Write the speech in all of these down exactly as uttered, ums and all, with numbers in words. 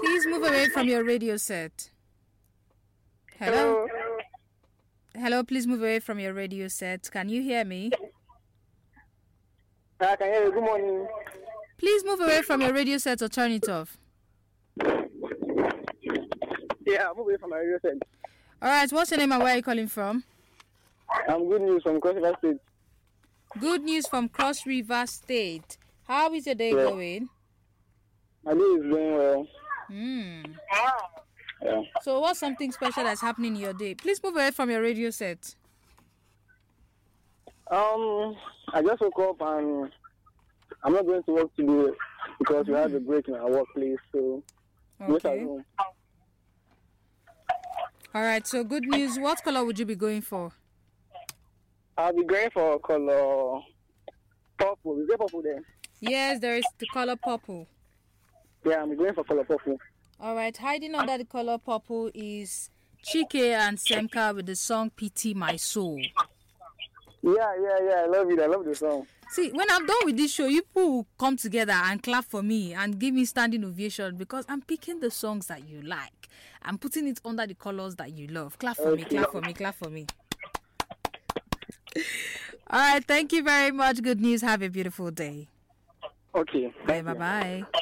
Please move away from your radio set. Hello? Hello. Hello, please move away from your radio set. Can you hear me? I can hear you. Good morning. Please move away from your radio set or turn it off. Yeah, I'm away from my radio set. All right, what's your name and where are you calling from? I'm good news from Cross River State. Good news from Cross River State. How is your day Yeah. going? My day is going well. Hmm. Yeah. So what's something special that's happening in your day? Please move away from your radio set. Um, I just woke up and I'm not going to work today because we had a break in our workplace. So just at Okay. home. All right, so good news. What color would you be going for? I'll be going for color purple. Is there purple there? Yes, there is the color purple. Yeah, I'm going for color purple. All right, hiding under the color purple is Chike and Semka with the song Pity My Soul. Yeah, yeah, yeah. I love it. I love the song. See, when I'm done with this show, you people will come together and clap for me and give me standing ovation because I'm picking the songs that you like. I'm putting it under the colors that you love. Clap for me, Okay. clap for me, clap for me. All right, thank you very much. Good news. Have a beautiful day. Okay. Bye, Thank you. bye, bye.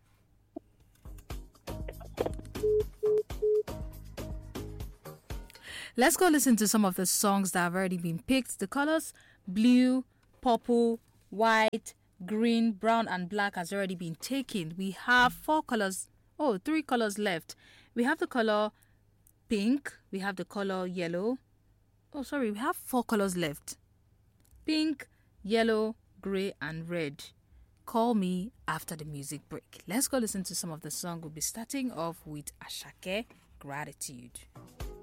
Let's go listen to some of the songs that have already been picked. The colors blue, purple, white, green, brown, and black has already been taken. We have four colors, oh, three colors left. We have the color pink, we have the color yellow. Oh, sorry, we have four colors left. Pink, yellow, grey, and red. Call me after the music break. Let's go listen to some of the song. We'll be starting off with Ashake, Gratitude.